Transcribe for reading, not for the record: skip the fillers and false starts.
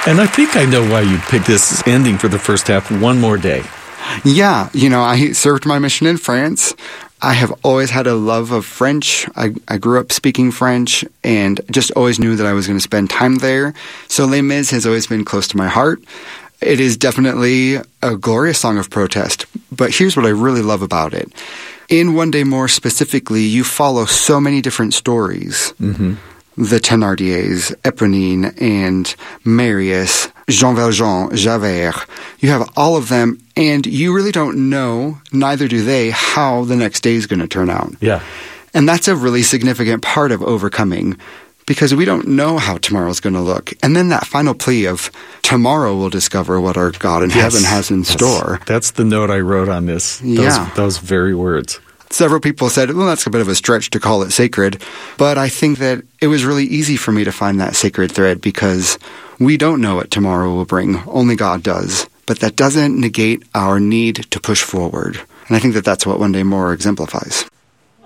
And I think I know why you picked this ending for the first half, one more day. Yeah, I served my mission in France. I have always had a love of French. I grew up speaking French and just always knew that I was going to spend time there. So Les Mis has always been close to my heart. It is definitely a glorious song of protest, but here's what I really love about it. In One Day More specifically, you follow so many different stories. Mm-hmm. The Thénardiers, Éponine, and Marius, Jean Valjean, Javert. You have all of them, and you really don't know, neither do they, how the next day is going to turn out. Yeah. And that's a really significant part of overcoming, because we don't know how tomorrow's going to look. And then that final plea of tomorrow we'll discover what our God in heaven has in store. That's the note I wrote on this, those very words. Several people said, well, that's a bit of a stretch to call it sacred. But I think that it was really easy for me to find that sacred thread because we don't know what tomorrow will bring. Only God does. But that doesn't negate our need to push forward. And I think that that's what One Day More exemplifies.